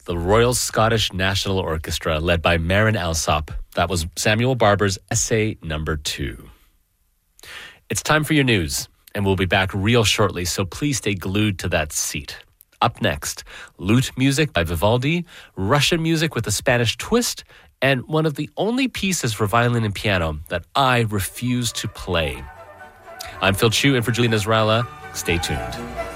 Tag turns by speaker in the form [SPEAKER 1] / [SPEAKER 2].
[SPEAKER 1] the Royal Scottish National Orchestra, led by Marin Alsop. That was Samuel Barber's essay number 2. It's time for your news, and we'll be back real shortly, so please stay glued to that seat. Up next, lute music by Vivaldi, Russian music with a Spanish twist, and one of the only pieces for violin and piano that I refuse to play. I'm Phil Chu, and for Julian Israela, stay tuned.